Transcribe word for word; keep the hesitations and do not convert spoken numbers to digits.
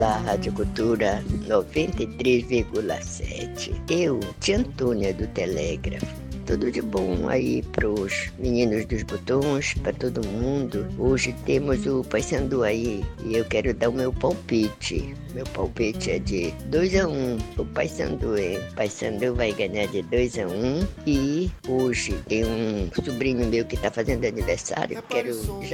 da Rádio Cultura noventa e três vírgula sete. Eu, tia Antônia do Telégrafo. Tudo de bom aí pros meninos dos botões, para todo mundo. Hoje temos o Paysandu aí e eu quero dar o meu palpite. Meu palpite é de dois a um o Paysandu, hein? O Paysandu vai ganhar de dois a um e hoje tem um sobrinho meu que tá fazendo aniversário. Quero já